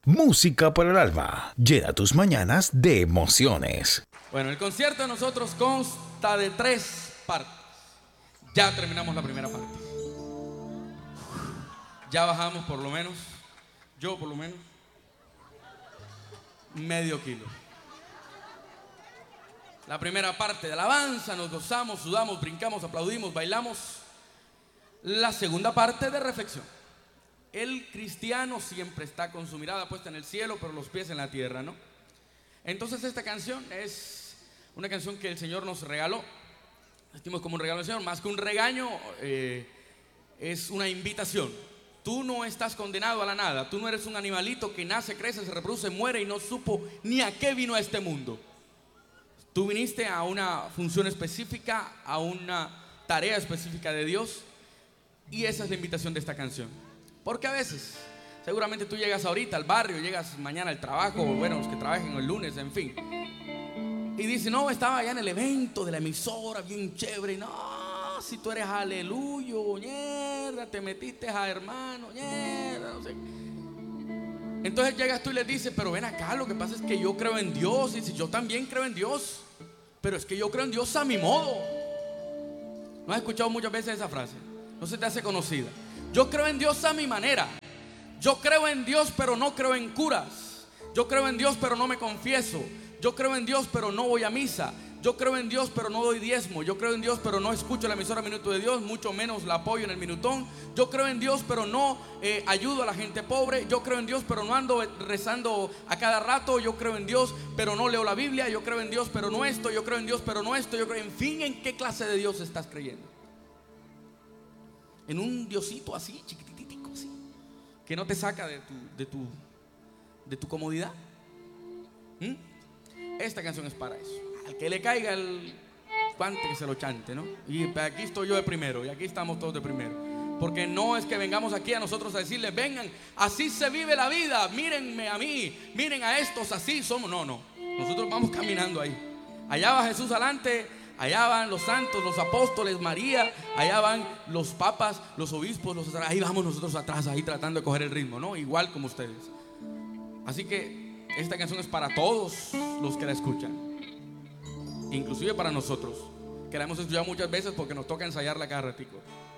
Música para el alma. Llena tus mañanas de emociones. Bueno, el concierto de nosotros consta de 3 partes. Ya terminamos la primera parte. Ya bajamos por lo menos, yo por lo menos, medio kilo. La primera parte de alabanza, nos gozamos, sudamos, brincamos, aplaudimos, bailamos. La segunda parte de reflexión. El cristiano siempre está con su mirada puesta en el cielo, pero los pies en la tierra, ¿no? Entonces esta canción es una canción que el Señor nos regaló. Sentimos como un regalo del Señor, más que un regaño, es una invitación. Tú no estás condenado a la nada. Tú no eres un animalito que nace, crece, se reproduce, muere y no supo ni a qué vino a este mundo. Tú viniste a una función específica, a una tarea específica de Dios, y esa es la invitación de esta canción. Porque a veces, seguramente tú llegas ahorita al barrio, llegas mañana al trabajo, o bueno, los que trabajen el lunes, en fin, y dices, no, estaba allá en el evento de la emisora, bien chévere. No, si tú eres aleluyo, mierda, te metiste a hermano, mierda, no sé. Entonces llegas tú y le dices, pero ven acá, lo que pasa es que yo creo en Dios. Y dices, yo también creo en Dios, pero es que yo creo en Dios a mi modo. ¿No has escuchado muchas veces esa frase? No se te hace conocida. Yo creo en Dios a mi manera. Yo creo en Dios, pero no creo en curas. Yo creo en Dios, pero no me confieso. Yo creo en Dios, pero no voy a misa. Yo creo en Dios, pero no doy diezmo. Yo creo en Dios, pero no escucho la emisora Minuto de Dios, mucho menos la apoyo en el minutón. Yo creo en Dios, pero no ayudo a la gente pobre. Yo creo en Dios, pero no ando rezando a cada rato. Yo creo en Dios, pero no leo la Biblia. Yo creo en Dios, pero no esto. Yo creo en Dios, pero no esto. Yo creo, en fin, ¿en qué clase de Dios estás creyendo? En un Diosito así, chiquititico así, que no te saca de tu comodidad. Esta canción es para eso. Al que le caiga el guante, que se lo chante, ¿no? Y aquí estoy yo de primero, y aquí estamos todos de primero. Porque no es que vengamos aquí a nosotros a decirles, vengan, así se vive la vida, mírenme a mí, miren a estos, así somos. No, no, nosotros vamos caminando ahí. Allá va Jesús adelante, allá van los santos, los apóstoles, María, allá van los papas, los obispos, ahí vamos nosotros atrás, ahí tratando de coger el ritmo, ¿no? Igual como ustedes. Así que esta canción es para todos los que la escuchan, inclusive para nosotros, que la hemos escuchado muchas veces porque nos toca ensayarla cada ratico.